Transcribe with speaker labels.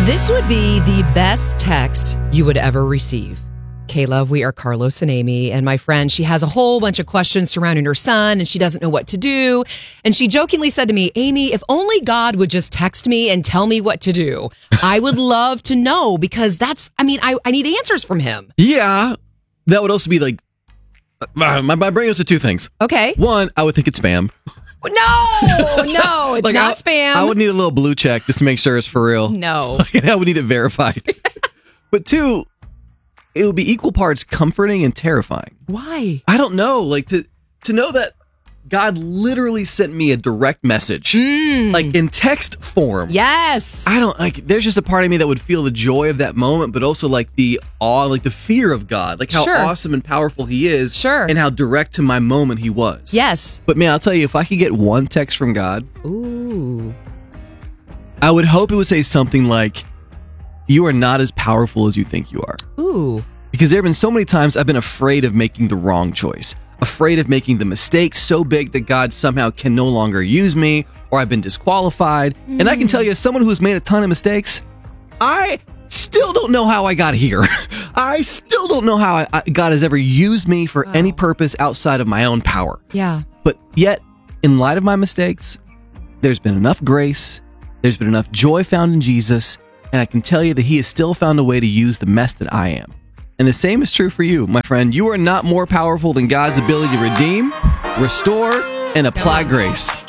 Speaker 1: This would be the best text you would ever receive. K-Love, we are Carlos and Amy, and my friend, she has a whole bunch of questions surrounding her son, and she doesn't know what to do. And she jokingly said to me, Amy, if only God would just text me and tell me what to do. I would love to know, because I need answers from him.
Speaker 2: Yeah, that would also be like, my brain goes to two things.
Speaker 1: Okay.
Speaker 2: One, I would think it's spam.
Speaker 1: No, it's not spam.
Speaker 2: I would need a little blue check just to make sure it's for real.
Speaker 1: No.
Speaker 2: I would need it verified. But two, it would be equal parts comforting and terrifying.
Speaker 1: Why?
Speaker 2: I don't know. Like to know that God literally sent me a direct message, like in text form.
Speaker 1: Yes.
Speaker 2: I don't like. There's just a part of me that would feel the joy of that moment, but also like the awe, like the fear of God, like how awesome and powerful He is, and how direct to my moment He was.
Speaker 1: Yes.
Speaker 2: But man, I'll tell you, if I could get one text from God,
Speaker 1: ooh,
Speaker 2: I would hope it would say something like, "You are not as powerful as you think you are."
Speaker 1: Ooh.
Speaker 2: Because there have been so many times I've been afraid of making the wrong choice. Afraid of making the mistake so big that God somehow can no longer use me, or I've been disqualified. And I can tell you, as someone who's made a ton of mistakes, I still don't know how I got here. I still don't know how God has ever used me for any purpose outside of my own power.
Speaker 1: Yeah.
Speaker 2: But yet, in light of my mistakes, there's been enough grace, there's been enough joy found in Jesus, and I can tell you that He has still found a way to use the mess that I am. And the same is true for you, my friend. You are not more powerful than God's ability to redeem, restore, and apply grace.